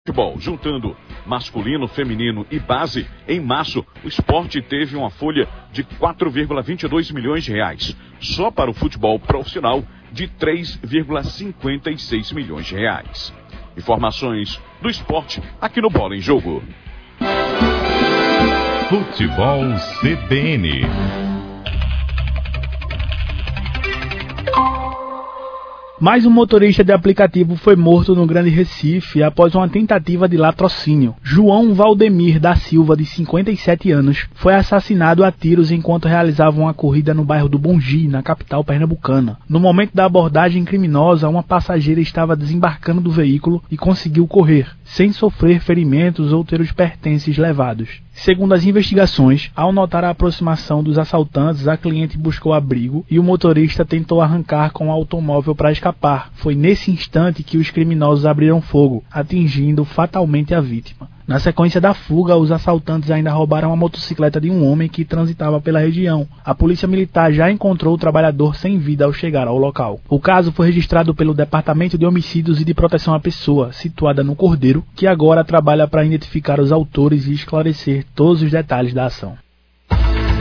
Futebol, juntando masculino, feminino e base, em março, o esporte teve uma folha de 4,22 milhões de reais. Só para o futebol profissional, de 3,56 milhões de reais. Informações do esporte aqui no Bola em Jogo. Futebol CBN. Mais um motorista de aplicativo foi morto no Grande Recife após uma tentativa de latrocínio. João Valdemir da Silva, de 57 anos, foi assassinado a tiros enquanto realizava uma corrida no bairro do Bongi, na capital pernambucana. No momento da abordagem criminosa, uma passageira estava desembarcando do veículo e conseguiu correr, sem sofrer ferimentos ou ter os pertences levados. Segundo as investigações, ao notar a aproximação dos assaltantes, a cliente buscou abrigo e o motorista tentou arrancar com o automóvel para escapar. Foi nesse instante que os criminosos abriram fogo, atingindo fatalmente a vítima. Na sequência da fuga, os assaltantes ainda roubaram a motocicleta de um homem que transitava pela região. A polícia militar já encontrou o trabalhador sem vida ao chegar ao local. O caso foi registrado pelo Departamento de Homicídios e de Proteção à Pessoa, situada no Cordeiro, que agora trabalha para identificar os autores e esclarecer todos os detalhes da ação.